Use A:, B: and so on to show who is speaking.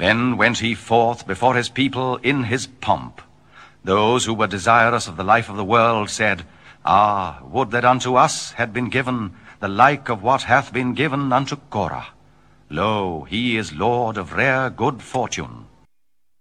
A: Then went he forth before his people in his pomp. Those who were desirous of the life of the world said, Ah, would that unto us had been given the like of what hath been given unto Korah. Lo, he is Lord of rare good fortune.